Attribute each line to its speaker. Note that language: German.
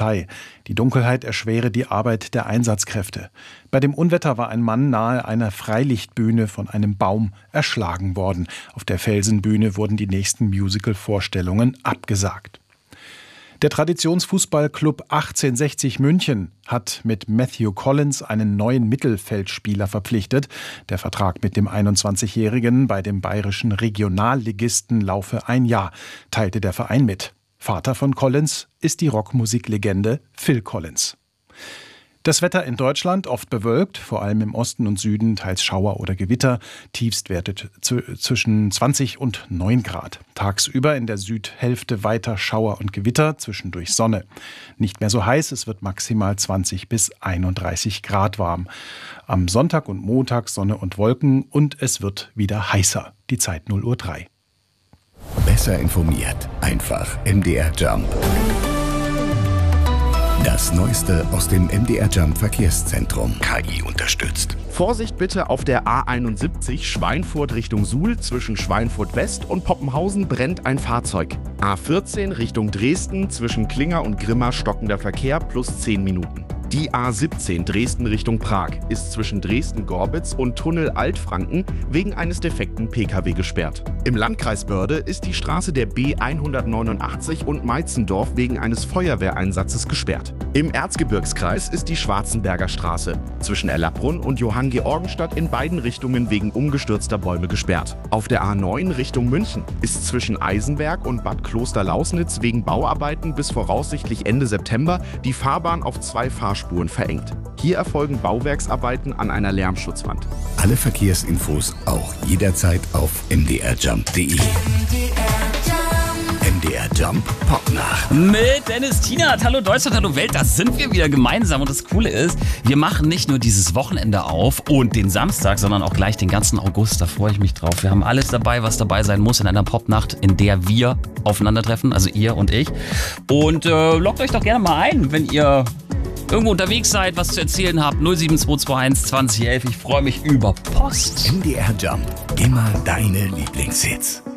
Speaker 1: Polizei. Die Dunkelheit erschwere die Arbeit der Einsatzkräfte. Bei dem Unwetter war ein Mann nahe einer Freilichtbühne von einem Baum erschlagen worden. Auf der Felsenbühne wurden die nächsten Musical-Vorstellungen abgesagt. Der Traditionsfußballclub 1860 München hat mit Matthew Collins einen neuen Mittelfeldspieler verpflichtet. Der Vertrag mit dem 21-Jährigen bei dem bayerischen Regionalligisten laufe ein Jahr, teilte der Verein mit. Vater von Collins ist die Rockmusiklegende Phil Collins. Das Wetter in Deutschland oft bewölkt, vor allem im Osten und Süden teils Schauer oder Gewitter. Tiefstwerte zwischen 20 und 9 Grad. Tagsüber in der Südhälfte weiter Schauer und Gewitter, zwischendurch Sonne. Nicht mehr so heiß, es wird maximal 20 bis 31 Grad warm. Am Sonntag und Montag Sonne und Wolken und es wird wieder heißer. Die Zeit 0:03 Uhr.
Speaker 2: Besser informiert, einfach MDR Jump. Das Neueste aus dem MDR Jump Verkehrszentrum. KI unterstützt.
Speaker 3: Vorsicht bitte auf der A71 Schweinfurt Richtung Suhl. Zwischen Schweinfurt West und Poppenhausen brennt ein Fahrzeug. A14 Richtung Dresden zwischen Klinger und Grimma stockender Verkehr plus 10 Minuten. Die A17 Dresden Richtung Prag ist zwischen Dresden-Gorbitz und Tunnel Altfranken wegen eines defekten Pkw gesperrt. Im Landkreis Börde ist die Straße der B189 und Meitzendorf wegen eines Feuerwehreinsatzes gesperrt. Im Erzgebirgskreis ist die Schwarzenberger Straße zwischen Erlabrunn und Johanngeorgenstadt in beiden Richtungen wegen umgestürzter Bäume gesperrt. Auf der A9 Richtung München ist zwischen Eisenberg und Bad Klosterlausnitz wegen Bauarbeiten bis voraussichtlich Ende September die Fahrbahn auf 2 Fahrspuren verengt. Hier erfolgen Bauwerksarbeiten an einer Lärmschutzwand.
Speaker 2: Alle Verkehrsinfos auch jederzeit auf mdrjump.de. MDR Jump Popnacht.
Speaker 4: Mit Dennis Tienert. Hallo Deutschland, hallo Welt, da sind wir wieder gemeinsam. Und das Coole ist, wir machen nicht nur dieses Wochenende auf und den Samstag, sondern auch gleich den ganzen August. Da freue ich mich drauf. Wir haben alles dabei, was dabei sein muss in einer Popnacht, in der wir aufeinandertreffen, also ihr und ich. Und loggt euch doch gerne mal ein, wenn ihr irgendwo unterwegs seid, was zu erzählen habt. 07221 2011. Ich freue mich über Post.
Speaker 2: MDR Jump. Immer deine Lieblingshits.